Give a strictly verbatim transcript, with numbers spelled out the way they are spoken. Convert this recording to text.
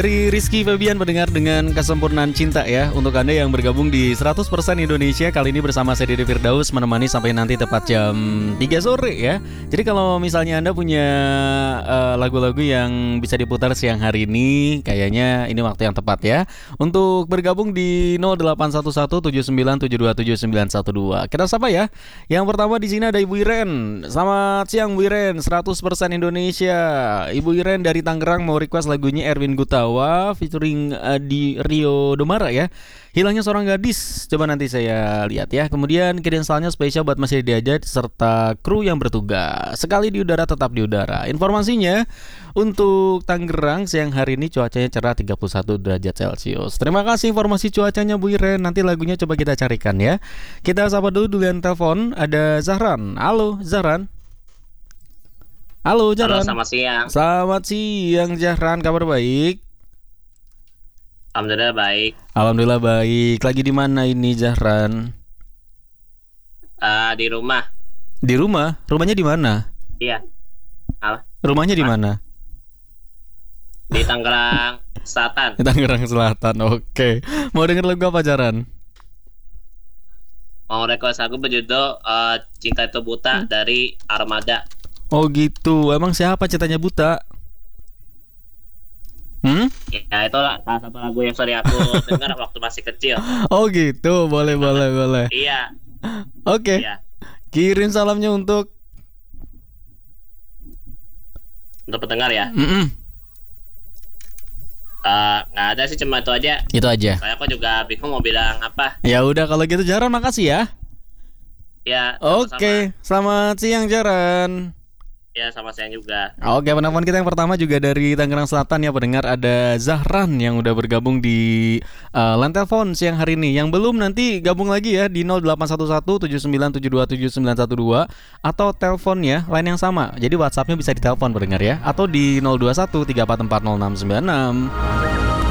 Dari Rizky Febian pendengar dengan kesempurnaan cinta ya. Untuk Anda yang bergabung di seratus persen Indonesia, kali ini bersama saya Dede Firdaus menemani sampai nanti tepat jam tiga sore ya. Jadi kalau misalnya Anda punya uh, lagu-lagu yang bisa diputar siang hari ini, kayaknya ini waktu yang tepat ya untuk bergabung di nol delapan satu satu tujuh sembilan tujuh dua tujuh sembilan satu dua. Kita sapa ya. Yang pertama di sini ada Ibu Iren. Selamat siang Bu Iren, seratus persen Indonesia. Ibu Iren dari Tangerang mau request lagunya Erwin Gutawa featuring uh, di Rio Domara ya. Hilangnya Seorang Gadis. Coba nanti saya lihat ya. Kemudian kirim salahnya spesial buat Mas Dede aja serta kru yang bertugas. Sekali di udara tetap di udara. Informasinya untuk Tangerang siang hari ini cuacanya cerah tiga puluh satu derajat Celcius. Terima kasih informasi cuacanya Bu Iren. Nanti lagunya coba kita carikan ya. Kita sapa dulu duluan telepon. Ada Zahran. Halo Zahran. Halo Zahran. Halo, selamat siang. Selamat siang Zahran. Kabar baik? Alhamdulillah baik. Alhamdulillah baik. Lagi di mana ini Zahran? Uh, di rumah. Di rumah? Rumahnya di mana? Iya. Apa? Rumahnya di mana? Di Tangerang Selatan. Di Tangerang Selatan. Oke. Mau denger lagu apa Zahran? Mau request lagu berjudul uh, Cinta Itu Buta dari Armada. Oh gitu. Emang siapa cintanya buta? Hmm? Ya itu lah salah satu lagu yang sering aku dengar waktu masih kecil. Oh gitu. Boleh boleh boleh. Iya. Oke. Iya. Kirim salamnya untuk Untuk pendengar ya. Mm-mm. Uh, nggak ada sih, cuma itu aja. Itu aja. Saya kok juga bingung mau bilang apa. Ya udah kalau gitu Zahran makasih ya. Ya. Oke. Selamat siang Zahran. Ya, sama saya juga. Oke, penelpon kita yang pertama juga dari Tangerang Selatan ya pendengar. Ada Zahran yang udah bergabung di uh, line telepon siang hari ini. Yang belum nanti gabung lagi ya di nol delapan satu satu tujuh sembilan tujuh dua tujuh sembilan satu dua. Atau teleponnya line yang sama. Jadi WhatsAppnya bisa ditelepon pendengar ya. Atau di nol dua satu tiga empat empat nol enam sembilan enam.